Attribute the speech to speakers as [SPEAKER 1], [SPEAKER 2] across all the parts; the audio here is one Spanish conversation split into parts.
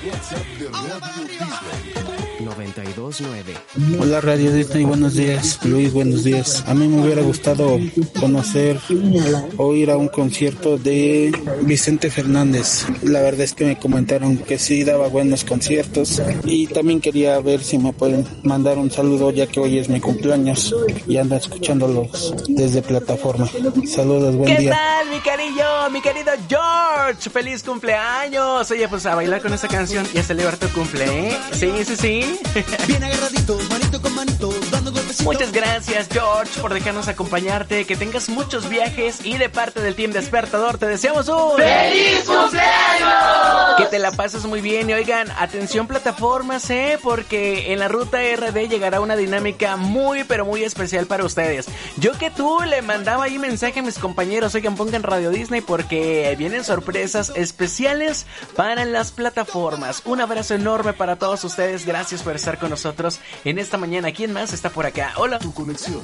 [SPEAKER 1] WhatsApp de Radio Disney.
[SPEAKER 2] 929.
[SPEAKER 3] Hola Radio Disney, buenos días. Luis, buenos días. A mí me hubiera gustado conocer o ir a un concierto de Vicente Fernández. La verdad es que me comentaron que sí daba buenos conciertos y también quería ver si me pueden mandar un saludo ya que hoy es mi cumpleaños y ando escuchándolos desde plataforma. Saludos, buen día.
[SPEAKER 4] ¿Qué tal, mi querido George? ¡Feliz cumpleaños! Oye, pues a bailar con esta canción y a celebrar tu cumple, ¿eh? Sí.
[SPEAKER 5] Bien agarraditos, manito con manito, dando golpecitos.
[SPEAKER 4] Muchas gracias, George, por dejarnos acompañarte. Que tengas muchos viajes y de parte del Team Despertador te deseamos un
[SPEAKER 6] ¡feliz cumpleaños!
[SPEAKER 4] Que te la pases muy bien. Y oigan, atención plataformas, porque en la ruta RD llegará una dinámica muy, pero muy especial para ustedes. Yo que tú le mandaba ahí mensaje a mis compañeros, oigan, pongan Radio Disney porque vienen sorpresas especiales para las plataformas. Un abrazo enorme para todos ustedes. Gracias por estar con nosotros en esta mañana. ¿Quién más está por acá? Hola.
[SPEAKER 1] Tu conexión.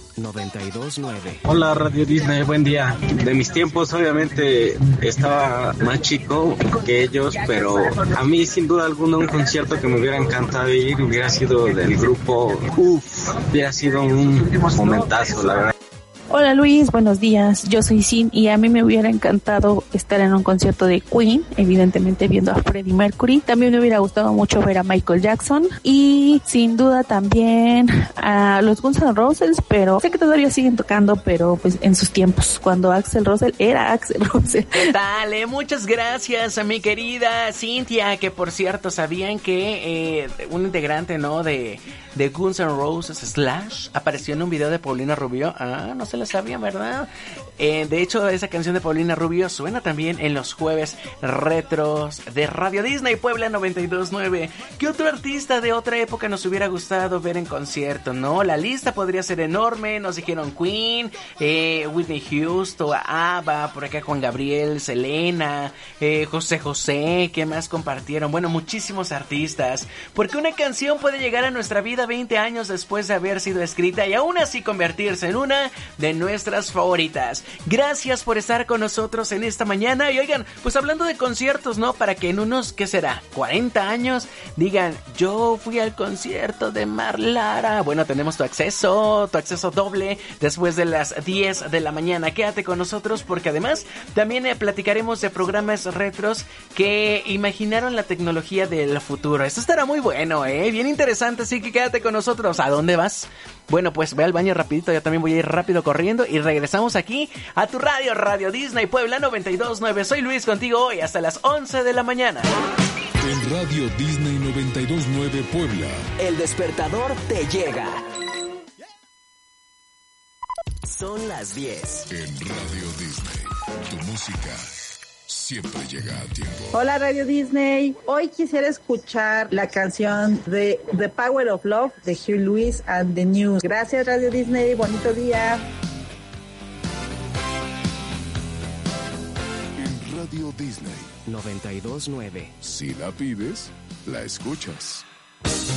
[SPEAKER 2] 929.
[SPEAKER 7] Hola Radio Disney, buen día. De mis tiempos obviamente estaba más chico que ellos, pero a mí sin duda alguna un concierto que me hubiera encantado ir hubiera sido del grupo hubiera sido un momentazo, la verdad.
[SPEAKER 8] Hola Luis, buenos días, yo soy Sin y a mí me hubiera encantado estar en un concierto de Queen, evidentemente viendo a Freddie Mercury. También me hubiera gustado mucho ver a Michael Jackson y sin duda también a los Guns N' Roses, pero sé que todavía siguen tocando, pero pues en sus tiempos, cuando Axl Rose era Axl Rose.
[SPEAKER 4] Dale, muchas gracias a mi querida Cintia, que por cierto, ¿sabían que un integrante, ¿no?, de Guns N' Roses, Slash, apareció en un video de Paulina Rubio? Ah, no se lo sabían, ¿verdad? De hecho, esa canción de Paulina Rubio suena también en los jueves retros de Radio Disney Puebla 92.9. ¿Qué otro artista de otra época nos hubiera gustado ver en concierto, no? La lista podría ser enorme. Nos dijeron Queen, Whitney Houston, ABBA, por acá Juan Gabriel, Selena, José José. ¿Qué más compartieron? Bueno, muchísimos artistas. Porque una canción puede llegar a nuestra vida 20 años después de haber sido escrita y aún así convertirse en una de nuestras favoritas. Gracias por estar con nosotros en esta mañana. Y oigan, pues hablando de conciertos, ¿no? Para que en unos, ¿qué será?, 40 años digan, yo fui al concierto de Mar Lara. Bueno, tenemos tu acceso doble después de las 10 de la mañana. Quédate con nosotros porque además también platicaremos de programas retros que imaginaron la tecnología del futuro. Esto estará muy bueno, bien interesante, así que quédate con nosotros. ¿A dónde vas? Bueno, pues ve al baño rapidito, yo también voy a ir rápido corriendo y regresamos aquí a tu radio, Radio Disney Puebla 92.9. Soy Luis contigo hoy hasta las 11 de la mañana.
[SPEAKER 1] En Radio Disney 92.9 Puebla.
[SPEAKER 5] El despertador te llega.
[SPEAKER 2] Son las 10.
[SPEAKER 1] En Radio Disney, tu música siempre llega a tiempo.
[SPEAKER 9] Hola Radio Disney, hoy quisiera escuchar la canción de The Power of Love de Huey Lewis and the News. Gracias Radio Disney, bonito día.
[SPEAKER 1] En Radio Disney
[SPEAKER 2] 92.9.
[SPEAKER 1] Si la pides, la escuchas.